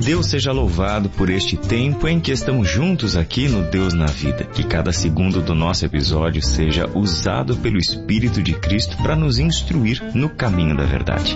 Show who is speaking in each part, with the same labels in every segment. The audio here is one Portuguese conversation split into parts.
Speaker 1: Deus seja louvado por este tempo em que estamos juntos aqui no Deus na Vida. Que cada segundo do nosso episódio seja usado pelo Espírito de Cristo para nos instruir no caminho da verdade.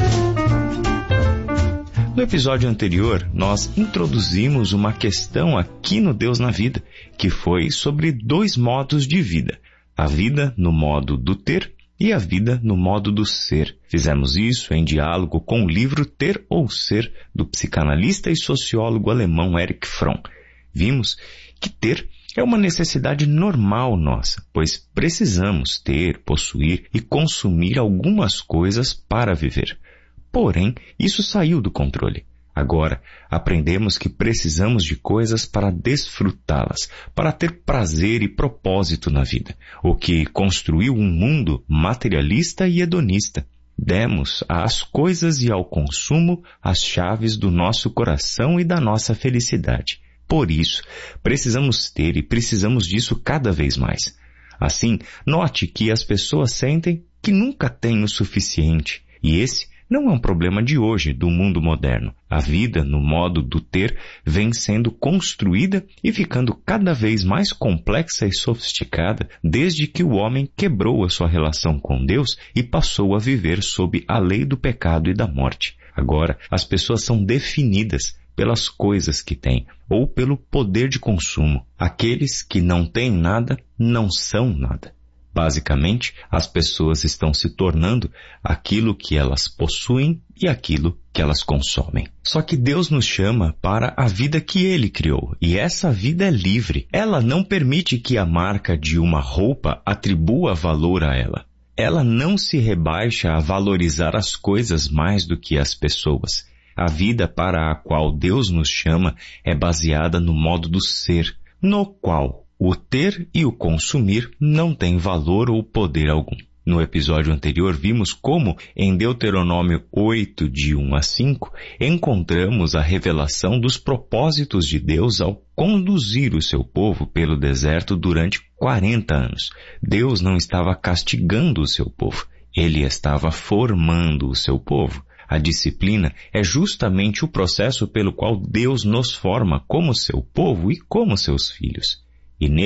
Speaker 1: No episódio anterior, nós introduzimos uma questão aqui no Deus na Vida, que foi sobre 2 modos de vida. A vida no modo do ter e a vida no modo do ser. Fizemos isso em diálogo com o livro Ter ou Ser, do psicanalista e sociólogo alemão Erich Fromm. Vimos que ter é uma necessidade normal nossa, pois precisamos ter, possuir e consumir algumas coisas para viver. Porém, isso saiu do controle. Agora, aprendemos que precisamos de coisas para desfrutá-las, para ter prazer e propósito na vida, o que construiu um mundo materialista e hedonista. Demos às coisas e ao consumo as chaves do nosso coração e da nossa felicidade. Por isso, precisamos ter e precisamos disso cada vez mais. Assim, note que as pessoas sentem que nunca têm o suficiente, e esse não é um problema de hoje, do mundo moderno. A vida, no modo do ter, vem sendo construída e ficando cada vez mais complexa e sofisticada desde que o homem quebrou a sua relação com Deus e passou a viver sob a lei do pecado e da morte. Agora, as pessoas são definidas pelas coisas que têm ou pelo poder de consumo. Aqueles que não têm nada, não são nada. Basicamente, as pessoas estão se tornando aquilo que elas possuem e aquilo que elas consomem. Só que Deus nos chama para a vida que Ele criou, e essa vida é livre. Ela não permite que a marca de uma roupa atribua valor a ela. Ela não se rebaixa a valorizar as coisas mais do que as pessoas. A vida para a qual Deus nos chama é baseada no modo do ser, no qual o ter e o consumir não têm valor ou poder algum. No episódio anterior vimos como, em Deuteronômio 8, de 1 a 5, encontramos a revelação dos propósitos de Deus ao conduzir o seu povo pelo deserto durante 40 anos. Deus não estava castigando o seu povo, Ele estava formando o seu povo. A disciplina é justamente o processo pelo qual Deus nos forma como seu povo e como seus filhos. E